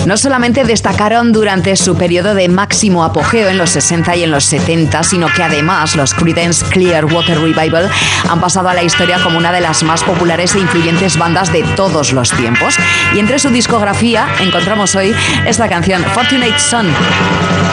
No solamente destacaron durante su periodo de máximo apogeo en los 60 y en los 70, sino que además los Creedence Clearwater Revival han pasado a la historia como una de las más populares e influyentes bandas de todos los tiempos. Y entre su discografía encontramos hoy esta canción, Fortunate Son.